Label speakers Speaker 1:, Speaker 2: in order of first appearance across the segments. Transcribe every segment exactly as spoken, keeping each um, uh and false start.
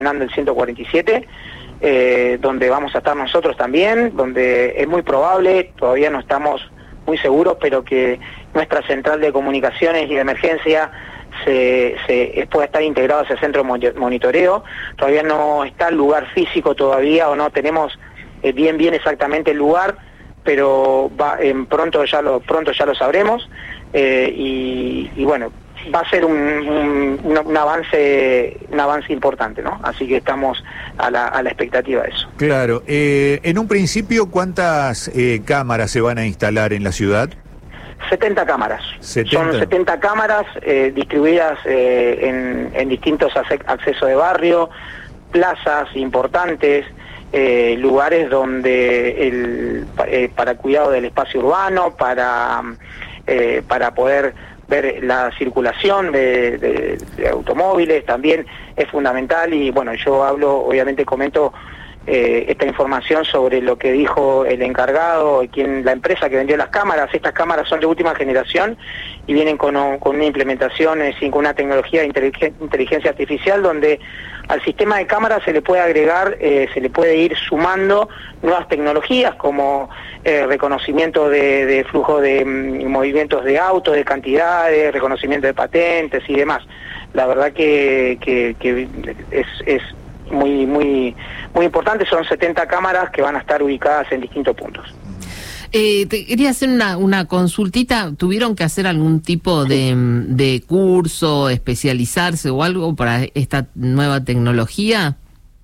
Speaker 1: el ciento cuarenta y siete, eh, donde vamos a estar nosotros también, donde es muy probable, todavía no estamos muy seguros, pero que nuestra central de comunicaciones y de emergencia se, se pueda estar integrado a ese centro de monitoreo. Todavía no está el lugar físico todavía, o no tenemos eh, bien bien exactamente el lugar, pero va, en pronto ya lo pronto ya lo sabremos, eh, y, y bueno, va a ser un, un, un, un avance un avance importante, ¿no? Así que estamos a la, a la expectativa de eso.
Speaker 2: Claro. Eh, en un principio, ¿cuántas eh, cámaras se van a instalar en la ciudad?
Speaker 1: setenta cámaras.
Speaker 2: setenta.
Speaker 1: Son setenta cámaras eh, distribuidas eh, en, en distintos accesos de barrio, plazas importantes, eh, lugares donde el, eh, para cuidado del espacio urbano, para, eh, para poder ver la circulación de, de, de automóviles también es fundamental. Y bueno, yo hablo, obviamente comento eh, esta información sobre lo que dijo el encargado, quien, la empresa que vendió las cámaras. Estas cámaras son de última generación y vienen con, con una implementación, es decir, con una tecnología de inteligencia artificial, donde al sistema de cámaras se le puede agregar, eh, se le puede ir sumando nuevas tecnologías como eh, reconocimiento de, de flujo de mm, movimientos de autos, de cantidades, reconocimiento de patentes y demás. La verdad que, que, que es, es muy muy muy importante. Son setenta cámaras que van a estar ubicadas en distintos puntos.
Speaker 3: Eh, te quería hacer una, una consultita. ¿Tuvieron que hacer algún tipo de, de curso, especializarse o algo para esta nueva tecnología?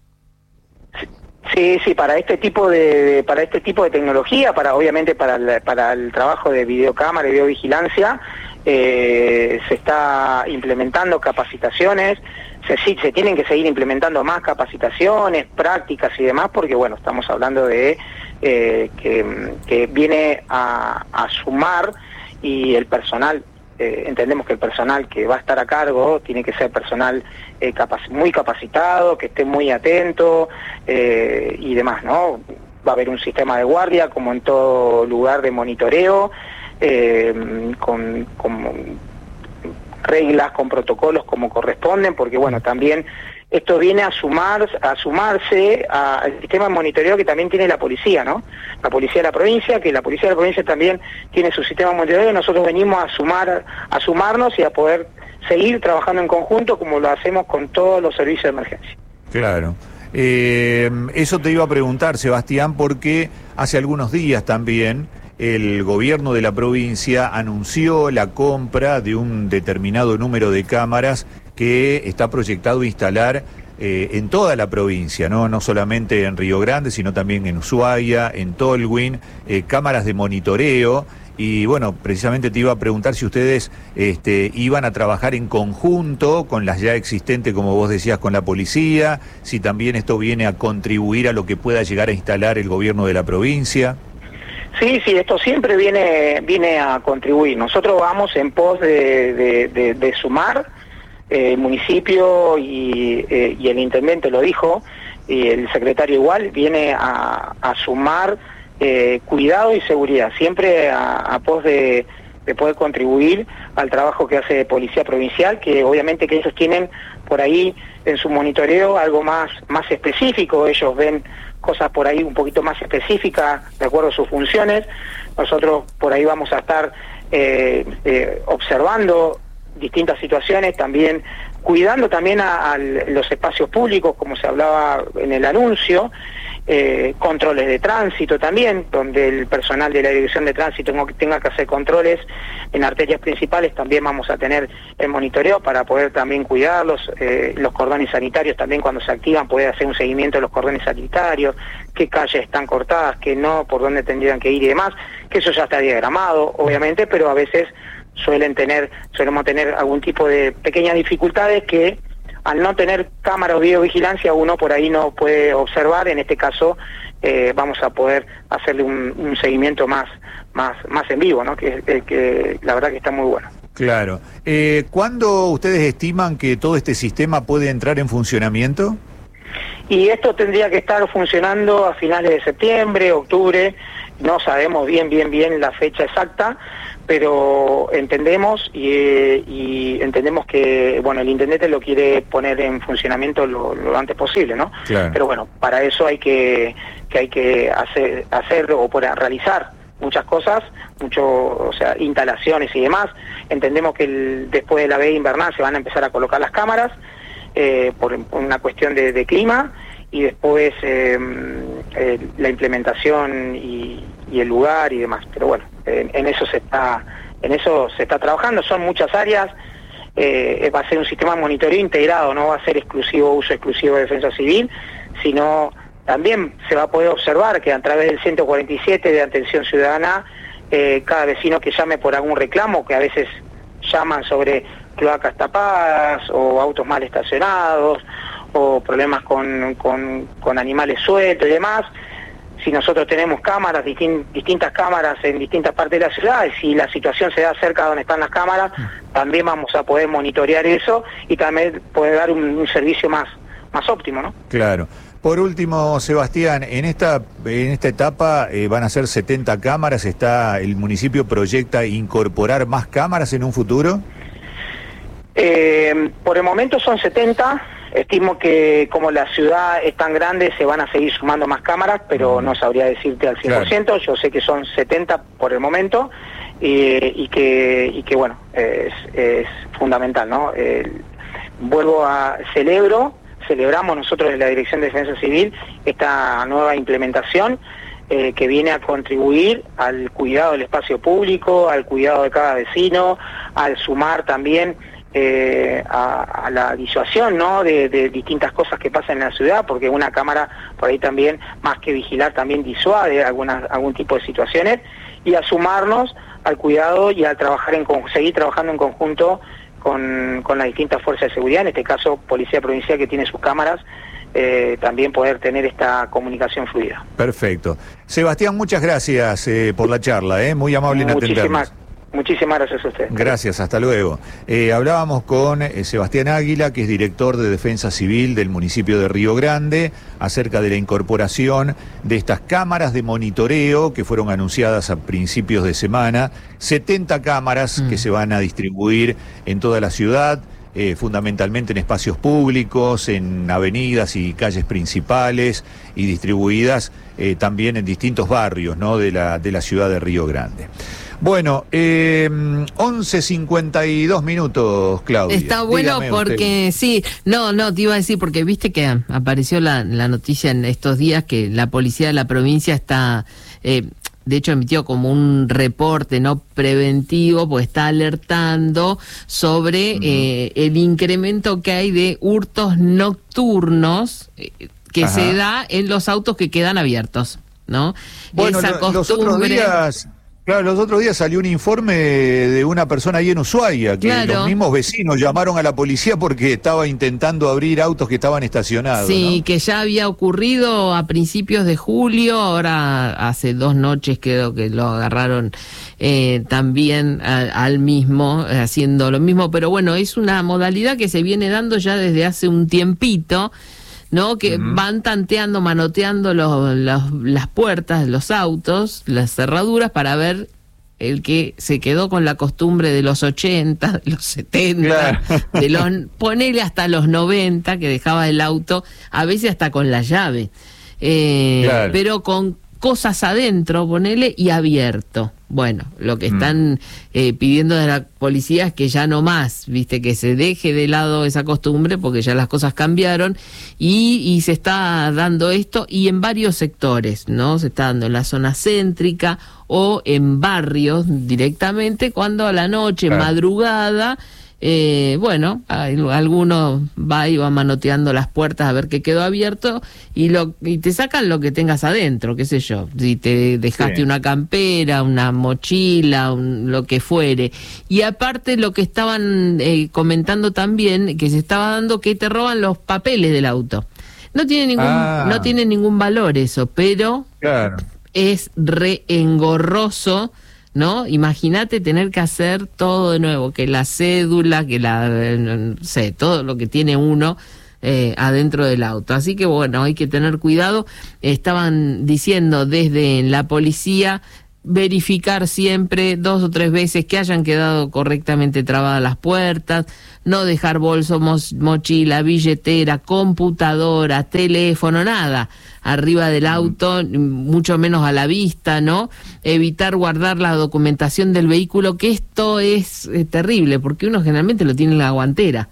Speaker 1: Sí, sí, para este tipo de, de para este tipo de tecnología, para obviamente para el, para el trabajo de videocámara y videovigilancia, eh, se está implementando capacitaciones. Se, sí, se tienen que seguir implementando más capacitaciones, prácticas y demás, porque bueno, estamos hablando de eh, que, que viene a, a sumar, y el personal, eh, entendemos que el personal que va a estar a cargo tiene que ser personal eh, capac- muy capacitado, que esté muy atento eh, y demás, ¿no? Va a haber un sistema de guardia, como en todo lugar de monitoreo, eh, con... con reglas, con protocolos como corresponden, porque bueno, también esto viene a sumar, a sumarse a- al sistema de monitoreo que también tiene la policía, ¿no? La policía de la provincia, que la policía de la provincia también tiene su sistema de monitoreo, y nosotros venimos a sumar, a sumarnos y a poder seguir trabajando en conjunto como lo hacemos con todos los servicios de emergencia.
Speaker 2: Claro. Eh, eso te iba a preguntar, Sebastián, porque hace algunos días también el gobierno de la provincia anunció la compra de un determinado número de cámaras que está proyectado instalar eh, en toda la provincia, ¿no? No solamente en Río Grande, sino también en Ushuaia, en Tolwyn, eh, cámaras de monitoreo. Y bueno, precisamente te iba a preguntar si ustedes este, iban a trabajar en conjunto con las ya existentes, como vos decías, con la policía, si también esto viene a contribuir a lo que pueda llegar a instalar el gobierno de la provincia.
Speaker 1: Sí, sí, esto siempre viene viene a contribuir. Nosotros vamos en pos de, de, de, de sumar, eh, el municipio y, eh, y el intendente lo dijo, y el secretario igual, viene a, a sumar eh, cuidado y seguridad, siempre a, a pos de, de poder contribuir al trabajo que hace Policía Provincial, que obviamente que ellos tienen por ahí en su monitoreo algo más, más específico. Ellos ven cosas por ahí un poquito más específicas de acuerdo a sus funciones. Nosotros por ahí vamos a estar eh, eh, observando distintas situaciones, también cuidando también a, a los espacios públicos, como se hablaba en el anuncio, eh, controles de tránsito también, donde el personal de la Dirección de Tránsito tenga que hacer controles en arterias principales. También vamos a tener el monitoreo para poder también cuidarlos, eh, los cordones sanitarios también, cuando se activan, poder hacer un seguimiento de los cordones sanitarios, qué calles están cortadas, qué no, por dónde tendrían que ir y demás, que eso ya está diagramado, obviamente, pero a veces suelen tener, solemos tener algún tipo de pequeñas dificultades que al no tener cámara o videovigilancia uno por ahí no puede observar. En este caso eh, vamos a poder hacerle un, un seguimiento más, más, más en vivo, ¿no? Que, que, que la verdad que está muy bueno.
Speaker 2: Claro. Eh, ¿Cuándo ustedes estiman que todo este sistema puede entrar en funcionamiento?
Speaker 1: Y esto tendría que estar funcionando a finales de septiembre, octubre. No sabemos bien, bien, bien la fecha exacta, pero entendemos y, eh, y entendemos que, bueno, el intendente lo quiere poner en funcionamiento lo, lo antes posible, ¿no?
Speaker 2: Claro.
Speaker 1: Pero bueno, para eso hay que, que hay que hacer, hacer o para realizar muchas cosas, mucho, o sea, instalaciones y demás. Entendemos que el, después de la veda invernal se van a empezar a colocar las cámaras eh, por, por una cuestión de, de clima, y después eh, eh, la implementación y, y el lugar y demás. Pero bueno, en, en eso se está, en eso se está trabajando. Son muchas áreas. Eh, va a ser un sistema de monitoreo integrado, no va a ser exclusivo, uso exclusivo de defensa civil, sino también se va a poder observar que a través del ciento cuarenta y siete de atención ciudadana, eh, cada vecino que llame por algún reclamo, que a veces llaman sobre cloacas tapadas o autos mal estacionados o problemas con, con, con animales sueltos y demás, si nosotros tenemos cámaras, distin, distintas cámaras en distintas partes de la ciudad, y si la situación se da cerca de donde están las cámaras, también vamos a poder monitorear eso y también poder dar un, un servicio más, más óptimo, ¿no?
Speaker 2: Claro. Por último, Sebastián, en esta en esta etapa eh, van a ser setenta cámaras. ¿Está el municipio proyecta incorporar más cámaras en un futuro?
Speaker 1: Eh, por el momento son setenta. Estimo que como la ciudad es tan grande se van a seguir sumando más cámaras, pero no sabría decirte al cien por ciento. Claro. Yo sé que son setenta por el momento eh, y que y que bueno, es, es fundamental, ¿no? Eh, vuelvo a celebro celebramos nosotros en la Dirección de Defensa Civil esta nueva implementación eh, que viene a contribuir al cuidado del espacio público, al cuidado de cada vecino, al sumar también eh, a, a la disuasión, ¿no?, de, de distintas cosas que pasan en la ciudad, porque una cámara por ahí también, más que vigilar, también disuade algunas, algún tipo de situaciones, y a sumarnos al cuidado y a trabajar en seguir trabajando en conjunto con, con las distintas fuerzas de seguridad, en este caso Policía Provincial, que tiene sus cámaras, eh, también poder tener esta comunicación fluida.
Speaker 2: Perfecto. Sebastián, muchas gracias eh, por la charla, eh, muy amable en atendernos.
Speaker 1: Muchísimas gracias a usted.
Speaker 2: Gracias, hasta luego. Eh, hablábamos con eh, Sebastián Águila, que es director de Defensa Civil del municipio de Río Grande, acerca de la incorporación de estas cámaras de monitoreo que fueron anunciadas a principios de semana, setenta cámaras mm. que se van a distribuir en toda la ciudad, eh, fundamentalmente en espacios públicos, en avenidas y calles principales, y distribuidas eh, también en distintos barrios, ¿no?, de la, de la ciudad de Río Grande. Bueno, eh, once cincuenta y dos minutos, Claudia.
Speaker 3: Está bueno. Dígame porque, usted. sí, no, no, te iba a decir, porque viste que apareció la, la noticia en estos días que la policía de la provincia está, eh, de hecho emitió como un reporte no preventivo, pues está alertando sobre uh-huh. eh, el incremento que hay de hurtos nocturnos eh, que Ajá. se da en los autos que quedan abiertos, ¿no?
Speaker 2: Bueno,
Speaker 3: Esa
Speaker 2: lo,
Speaker 3: costumbre...
Speaker 2: los otros días... Claro, los otros días salió un informe de una persona ahí en Ushuaia, que claro. los mismos vecinos llamaron a la policía porque estaba intentando abrir autos que estaban estacionados.
Speaker 3: Sí,
Speaker 2: ¿no?
Speaker 3: que ya había ocurrido a principios de julio, ahora hace dos noches creo que lo agarraron eh, también a, al mismo, haciendo lo mismo, pero bueno, es una modalidad que se viene dando ya desde hace un tiempito, ¿no? Que uh-huh. van tanteando, manoteando los, los, las puertas de los autos, las cerraduras, para ver el que se quedó con la costumbre de los ochenta, de los setenta, claro. de los, ponele hasta los noventa, que dejaba el auto, a veces hasta con la llave, eh, claro. pero con cosas adentro, ponele, y abierto. Bueno, lo que están mm. eh, pidiendo de la policía es que ya no más, viste, que se deje de lado esa costumbre, porque ya las cosas cambiaron, y, y se está dando esto, y en varios sectores, ¿no? Se está dando en la zona céntrica o en barrios directamente, cuando a la noche, claro. madrugada, Eh, bueno, alguno va y va manoteando las puertas a ver qué quedó abierto, y lo y te sacan lo que tengas adentro, qué sé yo, si te dejaste sí. una campera, una mochila, un, lo que fuere. Y aparte lo que estaban eh, comentando también, que se estaba dando, que te roban los papeles del auto. No tiene ningún ah. no tiene ningún valor eso, pero
Speaker 2: claro.
Speaker 3: es re engorroso, ¿no? Imagínate tener que hacer todo de nuevo, que la cédula, que la, no sé, todo lo que tiene uno eh, adentro del auto. Así que bueno, hay que tener cuidado. Estaban diciendo desde la policía verificar siempre dos o tres veces que hayan quedado correctamente trabadas las puertas, no dejar bolso, mo- mochila, billetera, computadora, teléfono, nada arriba del auto, mucho menos a la vista, ¿no? Evitar guardar la documentación del vehículo, que esto es eh, terrible, porque uno generalmente lo tiene en la guantera,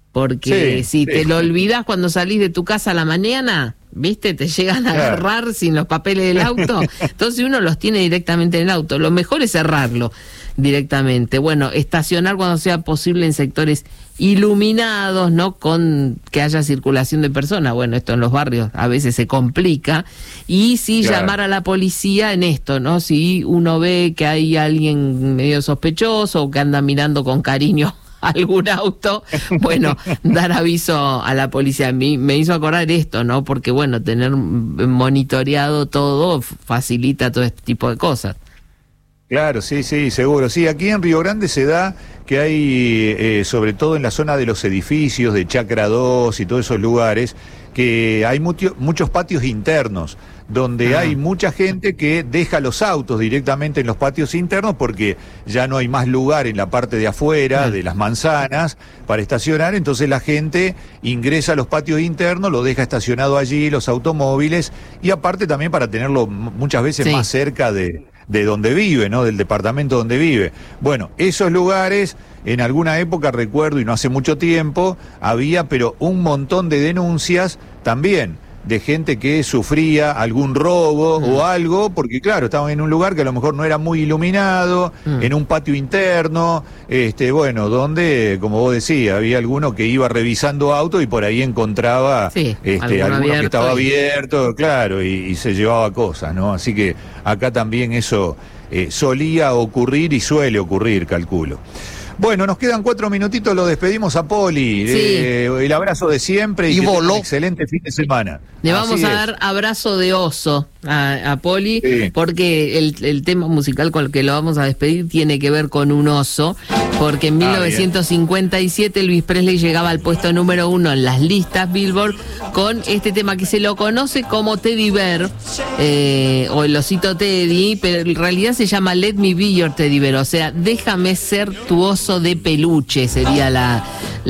Speaker 3: porque
Speaker 2: Sí,
Speaker 3: si
Speaker 2: sí.
Speaker 3: te lo olvidás cuando salís de tu casa a la mañana, ¿viste? Te llegan a
Speaker 2: Claro.
Speaker 3: agarrar sin los papeles del auto, entonces uno los tiene directamente en el auto. Lo mejor es cerrarlo directamente. Bueno, estacionar cuando sea posible en sectores iluminados, ¿no? Con que haya circulación de personas. Bueno, esto en los barrios a veces se complica. Y sí,
Speaker 2: Claro.
Speaker 3: llamar a la policía en esto, ¿no? Si uno ve que hay alguien medio sospechoso o que anda mirando con cariño algún auto, bueno, dar aviso a la policía. A mí me hizo acordar esto, ¿no? Porque, bueno, tener monitoreado todo facilita todo este tipo de cosas.
Speaker 2: Claro, sí, sí, seguro. Sí, aquí en Río Grande se da que hay, eh, sobre todo en la zona de los edificios, de Chacra dos y todos esos lugares, que hay mucho- muchos patios internos, donde
Speaker 3: Ah.
Speaker 2: hay mucha gente que deja los autos directamente en los patios internos porque ya no hay más lugar en la parte de afuera,
Speaker 3: Ah.
Speaker 2: de las manzanas, para estacionar, entonces la gente ingresa a los patios internos, lo deja estacionado allí, los automóviles, y aparte también para tenerlo m- muchas veces
Speaker 3: Sí.
Speaker 2: más cerca de de donde vive, ¿no? Del departamento donde vive. Bueno, esos lugares, en alguna época, recuerdo, y no hace mucho tiempo, había, pero un montón de denuncias también de gente que sufría algún robo
Speaker 3: Mm.
Speaker 2: o algo, porque claro, estaban en un lugar que a lo mejor no era muy iluminado,
Speaker 3: Mm.
Speaker 2: en un patio interno, este, bueno, donde, como vos decías, había alguno que iba revisando autos y por ahí encontraba
Speaker 3: Sí,
Speaker 2: este,
Speaker 3: alguno
Speaker 2: alguno que
Speaker 3: abierto
Speaker 2: estaba
Speaker 3: y-
Speaker 2: abierto, claro, y, y se llevaba cosas, ¿no? Así que acá también eso eh, solía ocurrir y suele ocurrir, calculo. Bueno, nos quedan cuatro minutitos, lo despedimos a Poli.
Speaker 3: Sí.
Speaker 2: Eh, el abrazo de siempre y,
Speaker 4: Y
Speaker 2: que tenga
Speaker 4: voló.
Speaker 2: un excelente fin de semana.
Speaker 3: Le vamos
Speaker 2: Así
Speaker 3: a
Speaker 2: es.
Speaker 3: dar abrazo de oso a, a Poli,
Speaker 2: Sí.
Speaker 3: porque el, el tema musical con el que lo vamos a despedir tiene que ver con un oso, porque en
Speaker 2: Ah,
Speaker 3: mil novecientos cincuenta y siete Elvis Presley llegaba al puesto número uno en las listas Billboard con este tema que se lo conoce como Teddy Bear, eh, o el osito Teddy, pero en realidad se llama Let Me Be Your Teddy Bear, o sea, déjame ser tu oso de peluche, sería la,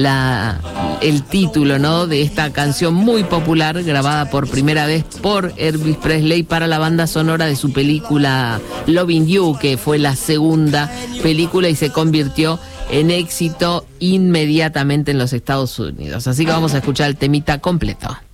Speaker 3: la el título, ¿no?, de esta canción muy popular, grabada por primera vez por Elvis Presley para la banda sonora de su película Loving You, que fue la segunda película y se convirtió en éxito inmediatamente en los Estados Unidos. Así que vamos a escuchar el temita completo.